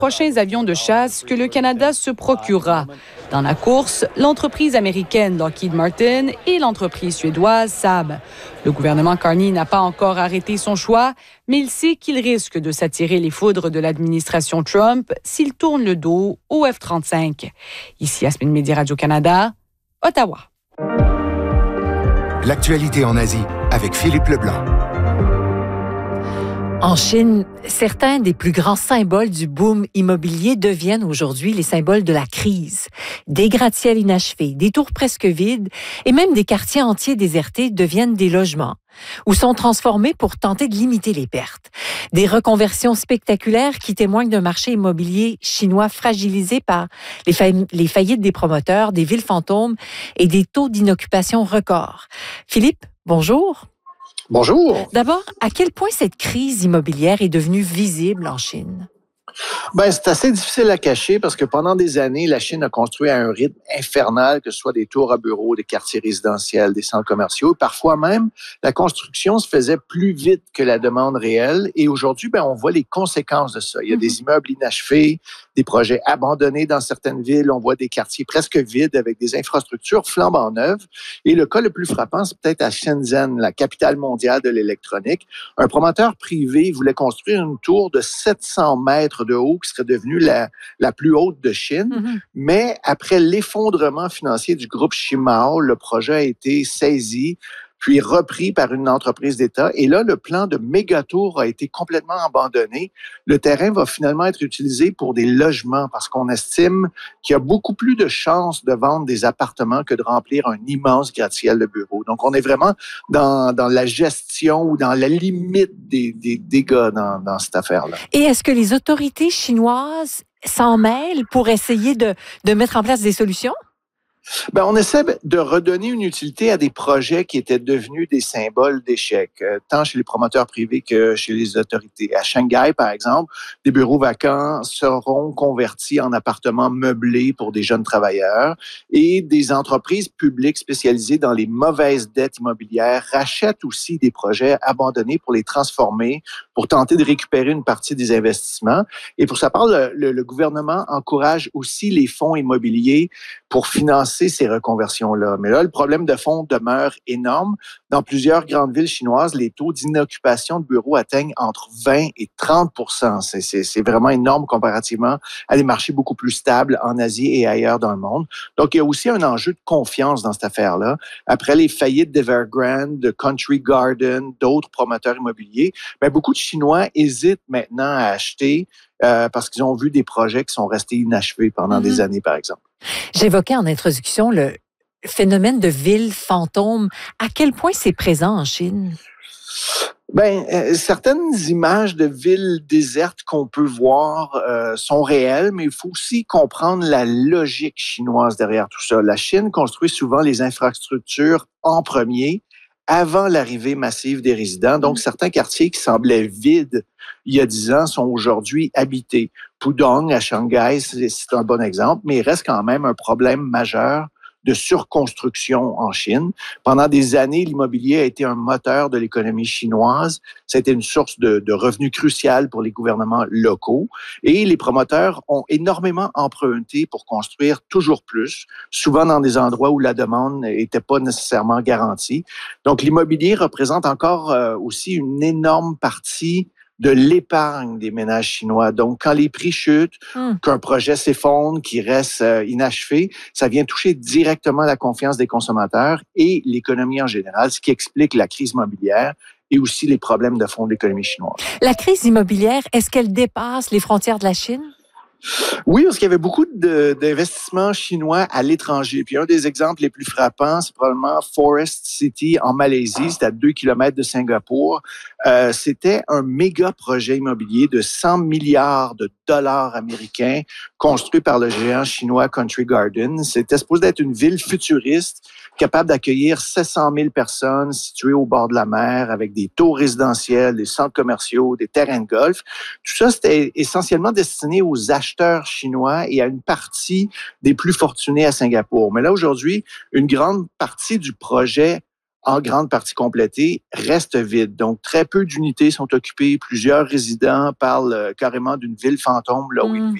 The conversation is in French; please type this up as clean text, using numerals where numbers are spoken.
prochains avions de chasse que le Canada se procurera. Dans la course, l'entreprise américaine Lockheed Martin et l'entreprise suédoise Saab. Le gouvernement Carney n'a pas encore arrêté son choix, mais il sait qu'il risque de s'attirer les foudres de l'administration Trump s'il tourne le dos au F-35. Ici, Yasmine Média Radio-Canada, Ottawa. L'actualité en Asie avec Philippe Leblanc. En Chine, certains des plus grands symboles du boom immobilier deviennent aujourd'hui les symboles de la crise. Des gratte-ciels inachevés, des tours presque vides et même des quartiers entiers désertés deviennent des logements ou sont transformés pour tenter de limiter les pertes. Des reconversions spectaculaires qui témoignent d'un marché immobilier chinois fragilisé par les faillites des promoteurs, des villes fantômes et des taux d'inoccupation records. Philippe, bonjour. Bonjour. D'abord, à quel point cette crise immobilière est devenue visible en Chine? C'est assez difficile à cacher parce que pendant des années, la Chine a construit à un rythme infernal, que ce soit des tours à bureaux, des quartiers résidentiels, des centres commerciaux. Parfois même, la construction se faisait plus vite que la demande réelle. Et aujourd'hui, on voit les conséquences de ça. Il y a des immeubles inachevés, des projets abandonnés dans certaines villes. On voit des quartiers presque vides avec des infrastructures flambant neuves. Et le cas le plus frappant, c'est peut-être à Shenzhen, la capitale mondiale de l'électronique. Un promoteur privé voulait construire une tour de 700 mètres de haut qui serait devenue la plus haute de Chine. Mais après l'effondrement financier du groupe Shimao, le projet a été saisi puis repris par une entreprise d'État. Et là, le plan de mégatour a été complètement abandonné. Le terrain va finalement être utilisé pour des logements parce qu'on estime qu'il y a beaucoup plus de chances de vendre des appartements que de remplir un immense gratte-ciel de bureaux. Donc, on est vraiment dans la gestion ou dans la limite des dégâts dans cette affaire-là. Et est-ce que les autorités chinoises s'en mêlent pour essayer de mettre en place des solutions? On essaie de redonner une utilité à des projets qui étaient devenus des symboles d'échec, tant chez les promoteurs privés que chez les autorités. À Shanghai, par exemple, des bureaux vacants seront convertis en appartements meublés pour des jeunes travailleurs et des entreprises publiques spécialisées dans les mauvaises dettes immobilières rachètent aussi des projets abandonnés pour les transformer, pour tenter de récupérer une partie des investissements. Et pour sa part, le gouvernement encourage aussi les fonds immobiliers pour financer ces reconversions-là. Mais là, le problème de fond demeure énorme. Dans plusieurs grandes villes chinoises, les taux d'inoccupation de bureaux atteignent entre 20 et 30 %. C'est vraiment énorme comparativement à des marchés beaucoup plus stables en Asie et ailleurs dans le monde. Donc, il y a aussi un enjeu de confiance dans cette affaire-là. Après les faillites d'Evergrande, de Country Garden, d'autres promoteurs immobiliers, beaucoup de Chinois hésitent maintenant à acheter parce qu'ils ont vu des projets qui sont restés inachevés pendant des années, par exemple. J'évoquais en introduction le phénomène de ville fantôme. À quel point c'est présent en Chine? Certaines images de villes désertes qu'on peut voir sont réelles, mais il faut aussi comprendre la logique chinoise derrière tout ça. La Chine construit souvent les infrastructures en premier, avant l'arrivée massive des résidents. Donc, certains quartiers qui semblaient vides il y a 10 ans sont aujourd'hui habités. Pudong, à Shanghai, c'est un bon exemple, mais il reste quand même un problème majeur de surconstruction en Chine. Pendant des années, l'immobilier a été un moteur de l'économie chinoise. Ça a été une source de revenus cruciale pour les gouvernements locaux. Et les promoteurs ont énormément emprunté pour construire toujours plus, souvent dans des endroits où la demande n'était pas nécessairement garantie. Donc, l'immobilier représente encore aussi une énorme partie de l'épargne des ménages chinois. Donc, quand les prix chutent, qu'un projet s'effondre, qu'il reste inachevé, ça vient toucher directement la confiance des consommateurs et l'économie en général, ce qui explique la crise immobilière et aussi les problèmes de fond de l'économie chinoise. La crise immobilière, est-ce qu'elle dépasse les frontières de la Chine? Oui, parce qu'il y avait beaucoup d'investissements chinois à l'étranger. Puis un des exemples les plus frappants, c'est probablement Forest City en Malaisie. C'est à 2 kilomètres de Singapour. C'était un méga projet immobilier de 100 milliards de dollars américains construit par le géant chinois Country Garden. C'était supposé être une ville futuriste capable d'accueillir 700 000 personnes situées au bord de la mer avec des tours résidentiels, des centres commerciaux, des terrains de golf. Tout ça, c'était essentiellement destiné aux acheteurs chinois et à une partie des plus fortunés à Singapour. Mais là, aujourd'hui, une grande partie du projet en grande partie complété, reste vide. Donc, très peu d'unités sont occupées. Plusieurs résidents parlent carrément d'une ville fantôme là où ils vivent.